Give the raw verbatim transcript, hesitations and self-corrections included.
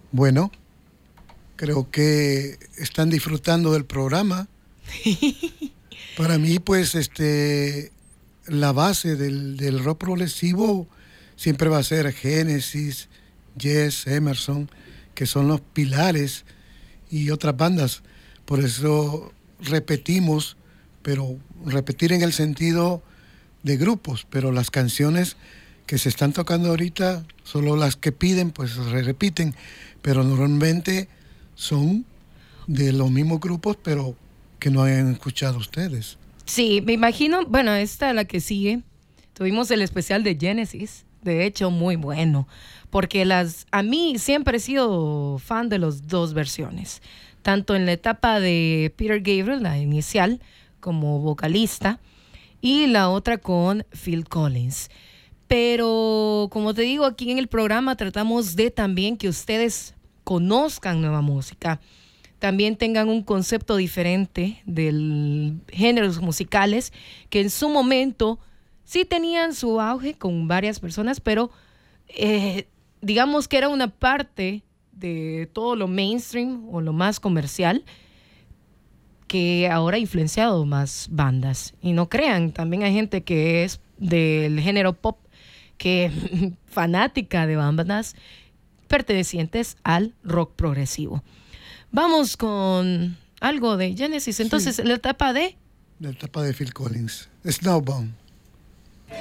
Bueno, creo que están disfrutando del programa. Para mí, pues, este, la base del, del rock progresivo siempre va a ser Genesis, Yes, Emerson, que son los pilares, y otras bandas. Por eso repetimos, pero repetir en el sentido de grupos, pero las canciones que se están tocando ahorita, solo las que piden, pues se repiten, pero normalmente son de los mismos grupos, pero que no hayan escuchado ustedes. Sí, me imagino, bueno, esta la que sigue, tuvimos el especial de Genesis, de hecho muy bueno, porque las, a mí siempre he sido fan de las dos versiones, tanto en la etapa de Peter Gabriel, la inicial, como vocalista, y la otra con Phil Collins. Pero, como te digo, aquí en el programa tratamos de también que ustedes conozcan nueva música, también tengan un concepto diferente de géneros musicales que en su momento sí tenían su auge con varias personas, pero eh, digamos que era una parte de todo lo mainstream o lo más comercial que ahora ha influenciado más bandas. Y no crean, también hay gente que es del género pop que fanática de bandas pertenecientes al rock progresivo. Vamos con algo de Genesis. Entonces, sí. La etapa de... La etapa de Phil Collins. Snowbound.